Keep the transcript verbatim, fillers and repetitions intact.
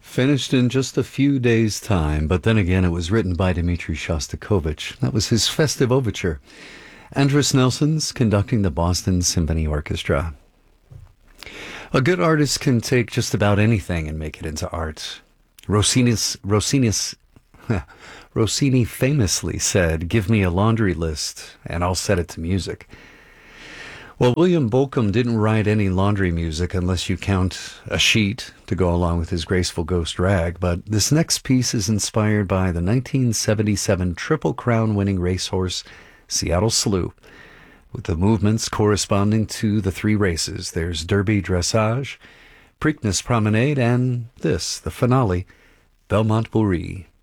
Finished in just a few days' time, but then again it was written by Dmitri Shostakovich. That was his festive overture. Andris Nelson's conducting the Boston Symphony Orchestra. A good artist can take just about anything and make it into art. Rossini's, Rossini's, Rossini famously said, "Give me a laundry list and I'll set it to music." Well, William Bolcom didn't write any laundry music unless you count a sheet to go along with his graceful ghost rag, but this next piece is inspired by the nineteen seventy-seven Triple Crown winning racehorse Seattle Slew, with the movements corresponding to the three races. There's Derby Dressage, Preakness Promenade, and this, the finale, Belmont Bourrée.